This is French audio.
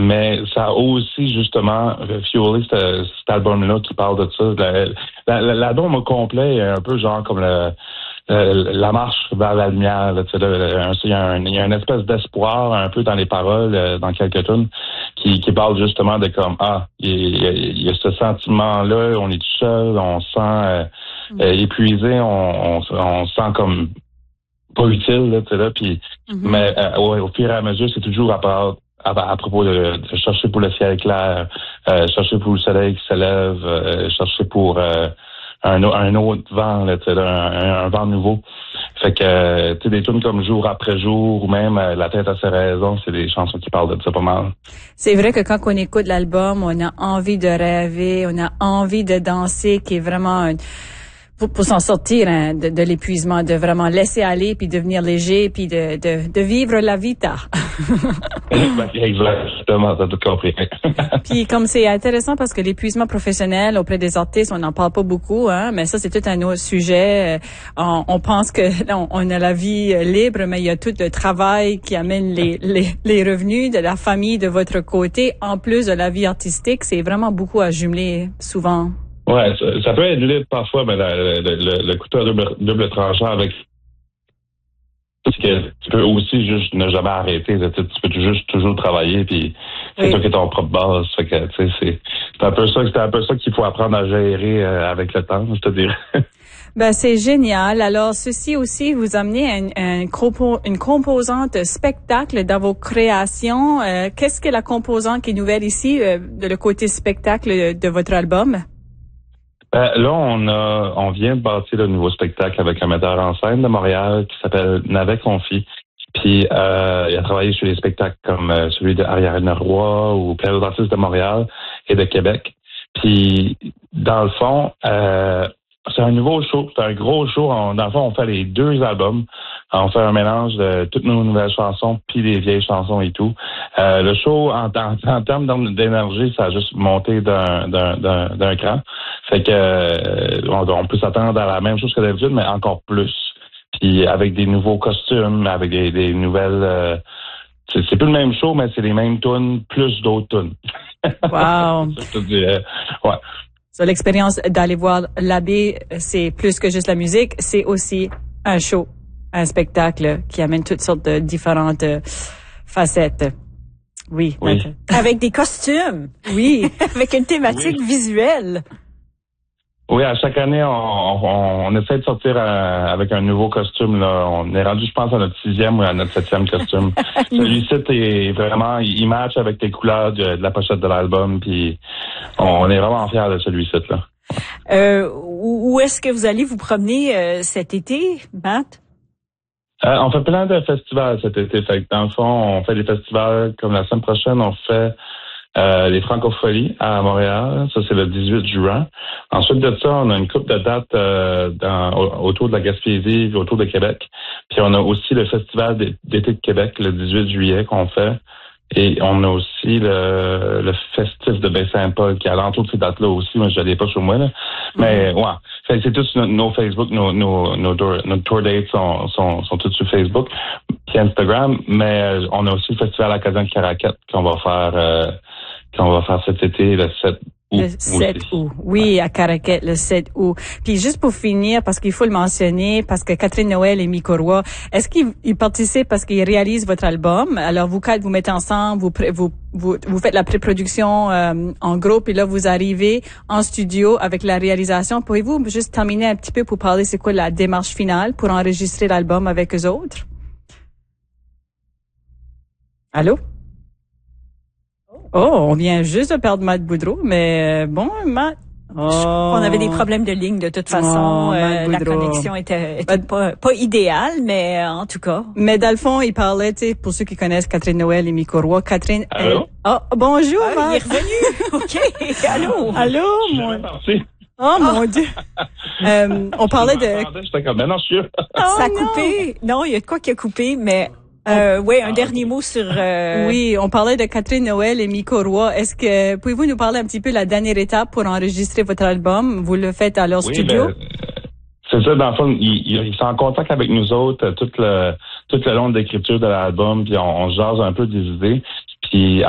mais ça a aussi justement fuelé cet album-là qui parle de ça. L'album au complet est un peu genre comme la marche vers la lumière. Là, il y a une espèce d'espoir un peu dans les paroles, dans quelques tunes, qui parle justement de comme il y a ce sentiment-là, on est tout seul, on se sent épuisé, on se sent comme pas utile, là, puis mais au fur et à mesure, c'est toujours à propos de chercher pour le ciel clair, chercher pour le soleil qui se lève, chercher pour un autre vent, là, un vent nouveau. Fait que, tu sais, des tunes comme Jour après jour ou même La tête à ses raisons, c'est des chansons qui parlent de ça pas mal. C'est vrai que quand on écoute l'album, on a envie de rêver, on a envie de danser, qui est vraiment pour s'en sortir de l'épuisement, de vraiment laisser aller, puis devenir léger, puis de vivre la vita. Exactement, t'as tout compris. Puis comme c'est intéressant parce que l'épuisement professionnel auprès des artistes, on n'en parle pas beaucoup, mais ça c'est tout un autre sujet. On pense que on a la vie libre, mais il y a tout le travail qui amène les revenus de la famille de votre côté, en plus de la vie artistique. C'est vraiment beaucoup à jumeler souvent. Ouais, ça peut être libre parfois, mais le couteau à double tranchant avec parce que tu peux aussi juste ne jamais arrêter. Tu peux juste toujours travailler, puis c'est toi qui es ton propre base. Fait que tu sais, c'est un peu ça qu'il faut apprendre à gérer avec le temps, je te dirais. Ben c'est génial. Alors ceci aussi vous amenez une composante spectacle dans vos créations. Qu'est-ce que la composante qui est nouvelle ici de le côté spectacle de votre album? Là, on vient de bâtir le nouveau spectacle avec un metteur en scène de Montréal qui s'appelle Navet Confi. Puis il a travaillé sur des spectacles comme celui de Ariane Roy ou plein d'autres artistes de Montréal et de Québec. Puis dans le fond, c'est un nouveau show, c'est un gros show. Dans le fond, on fait les deux albums. On fait un mélange de toutes nos nouvelles chansons puis des vieilles chansons et tout. Le show, en termes d'énergie, ça a juste monté d'un cran. Fait que on peut s'attendre à la même chose que d'habitude, mais encore plus. Puis avec des nouveaux costumes, avec des nouvelles... c'est plus le même show, mais c'est les mêmes tunes, plus d'autres tunes. Wow! Ouais. So, l'expérience d'aller voir l'abbé, c'est plus que juste la musique, c'est aussi un show, un spectacle qui amène toutes sortes de différentes facettes. Oui. Avec des costumes. Oui. Avec une thématique visuelle. Oui, à chaque année, on essaie de sortir avec un nouveau costume. Là. On est rendu, je pense, à notre 6e ou à notre 7e costume. Celui-ci est vraiment, il match avec les couleurs de la pochette de l'album. Puis on est vraiment fiers de celui-ci là. Où est-ce que vous allez vous promener cet été, Matt? On fait plein de festivals cet été. Fait que dans le fond, on fait des festivals comme la semaine prochaine, on fait les Francopholies à Montréal. Ça, c'est le 18 juin. Ensuite de ça, on a une couple de dates autour de la Gaspésie, autour de Québec. Puis on a aussi le Festival d'été de Québec le 18 juillet qu'on fait. Et on a aussi le festif de Baie-Saint-Paul qui est à l'entour de ces dates-là aussi. Moi, je l'ai pas sur moi, là. Mais, ouais. C'est tous nos Facebook, nos tour dates sont tous sur Facebook puis Instagram. Mais on a aussi le Festival Acadien de Caraquette qu'on va faire cet été, le 7 août. Le 7 août. Oui, à Caraquette, le 7 août. Puis juste pour finir, parce qu'il faut le mentionner, parce que Catherine Noël et Miko Roy, est-ce qu'ils participent parce qu'ils réalisent votre album? Alors, vous quatre, vous mettez ensemble, vous faites la pré-production en groupe, et là, vous arrivez en studio avec la réalisation. Pourriez-vous juste terminer un petit peu pour parler c'est quoi la démarche finale pour enregistrer l'album avec eux autres? Allô? Oh, on vient juste de perdre Matt Boudreau, mais bon, Matt. Oh. On avait des problèmes de ligne de toute façon. La connexion était pas idéale, mais en tout cas. Mais dans le fond, il parlait, tu sais, pour ceux qui connaissent Catherine Noël et Miko Roy. Catherine. Allô? Bonjour, Matt. Il est revenu. OK. Allô. Allô, Oh mon Dieu. On parlait de. J'étais comme, non, je suis. Ça a coupé. Non, il y a de quoi qui a coupé, mais. Un dernier mot sur... Oui, on parlait de Catherine Noël et Miko Roy. Pouvez-vous nous parler un petit peu de la dernière étape pour enregistrer votre album? Vous le faites à leur studio? C'est ça, dans le fond, ils sont en contact avec nous autres tout le long de l'écriture de l'album, puis on jase un peu des idées. Puis